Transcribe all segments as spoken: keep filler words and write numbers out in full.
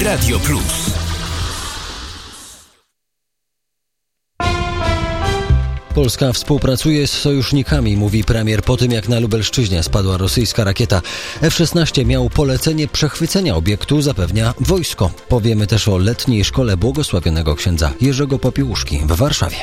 Radio Plus. Polska współpracuje z sojusznikami, mówi premier po tym, jak na Lubelszczyźnie spadła rosyjska rakieta. F szesnaście miał polecenie przechwycenia obiektu, zapewnia wojsko. Powiemy też o letniej szkole błogosławionego księdza Jerzego Popiełuszki w Warszawie.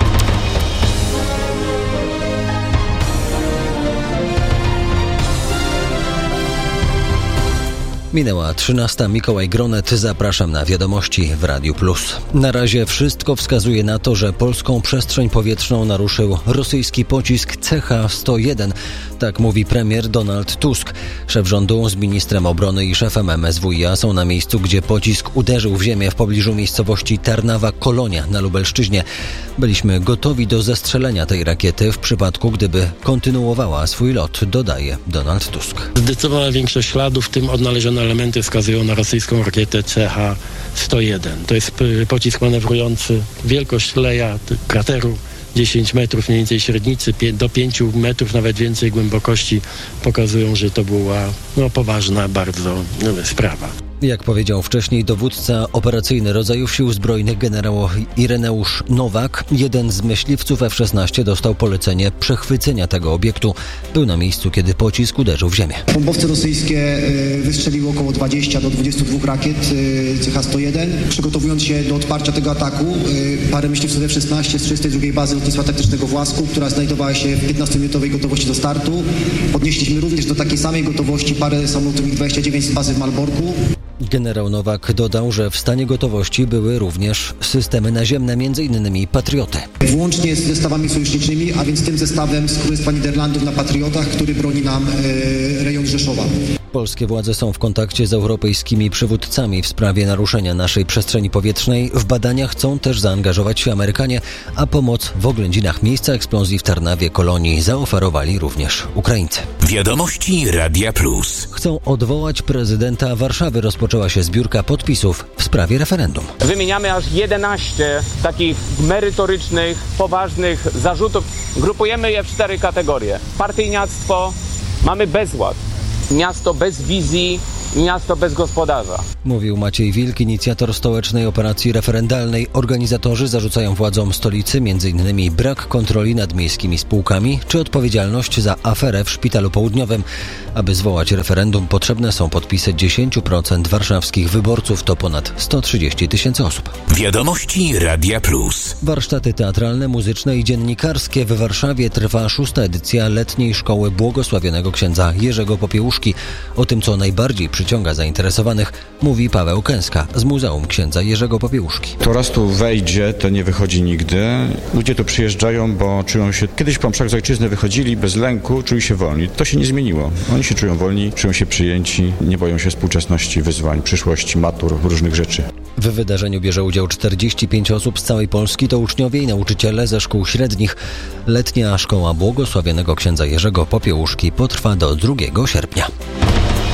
Minęła trzynasta. Mikołaj Gronet. Zapraszam na wiadomości w Radiu Plus. Na razie wszystko wskazuje na to, że polską przestrzeń powietrzną naruszył rosyjski pocisk C H sto jeden. Tak mówi premier Donald Tusk. Szef rządu z ministrem obrony i szefem M S W i A są na miejscu, gdzie pocisk uderzył w ziemię w pobliżu miejscowości Tarnawa-Kolonia na Lubelszczyźnie. Byliśmy gotowi do zestrzelenia tej rakiety w przypadku, gdyby kontynuowała swój lot, dodaje Donald Tusk. Zdecydowana większość śladów, w tym odnalezione elementy, wskazują na rosyjską rakietę C H sto jeden. To jest pocisk manewrujący, wielkość leja, krateru dziesięć metrów mniej więcej średnicy, do pięciu metrów, nawet więcej głębokości, pokazują, że to była no, poważna bardzo no, sprawa. Jak powiedział wcześniej dowódca operacyjny rodzajów sił zbrojnych generał Ireneusz Nowak, jeden z myśliwców F szesnaście dostał polecenie przechwycenia tego obiektu. Był na miejscu, kiedy pocisk uderzył w ziemię. Bombowce rosyjskie wystrzeliły około dwadzieścia do dwudziestu dwóch rakiet C H sto jeden. Przygotowując się do odparcia tego ataku, parę myśliwców F szesnaście z trzydziestej drugiej Bazy Lotnictwa Taktycznego w Łasku, która znajdowała się w piętnastominutowej gotowości do startu. Podnieśliśmy również do takiej samej gotowości parę samolotów MiG dwadzieścia dziewięć z bazy w Malborku. Generał Nowak dodał, że w stanie gotowości były również systemy naziemne, m.in. Patrioty. Włącznie z zestawami sojuszniczymi, a więc tym zestawem z Królestwa Niderlandów na Patriotach, który broni nam e, rejon Rzeszowa. Polskie władze są w kontakcie z europejskimi przywódcami w sprawie naruszenia naszej przestrzeni powietrznej. W badania chcą też zaangażować się Amerykanie, a pomoc w oględzinach miejsca eksplozji w Tarnawie Kolonii zaoferowali również Ukraińcy. Wiadomości Radia Plus. Chcą odwołać prezydenta Warszawy. Rozpoczęła się zbiórka podpisów w sprawie referendum. Wymieniamy aż jedenaście takich merytorycznych, poważnych zarzutów. Grupujemy je w cztery kategorie. Partyjniactwo, mamy bezład. Miasto bez wizji, miasto bez gospodarza. Mówił Maciej Wilk, inicjator stołecznej operacji referendalnej. Organizatorzy zarzucają władzom stolicy m.in. brak kontroli nad miejskimi spółkami czy odpowiedzialność za aferę w Szpitalu Południowym. Aby zwołać referendum, potrzebne są podpisy dziesięć procent warszawskich wyborców, to ponad sto trzydzieści tysięcy osób. Wiadomości Radia Plus. Warsztaty teatralne, muzyczne i dziennikarskie. W Warszawie trwa szósta edycja letniej szkoły błogosławionego księdza Jerzego Popiełuszki. O tym, co najbardziej przyciąga zainteresowanych, mówi Paweł Kęska z Muzeum Księdza Jerzego Popiełuszki. To raz tu wejdzie, to nie wychodzi nigdy. Ludzie tu przyjeżdżają, bo czują się... Kiedyś po mszach z ojczyzny wychodzili bez lęku, czuli się wolni. To się nie zmieniło. Oni się czują wolni, czują się przyjęci, nie boją się współczesności, wyzwań, przyszłości, matur, różnych rzeczy. W wydarzeniu bierze udział czterdzieści pięć osób z całej Polski. To uczniowie i nauczyciele ze szkół średnich. Letnia szkoła błogosławionego księdza Jerzego Popiełuszki potrwa do drugiego sierpnia.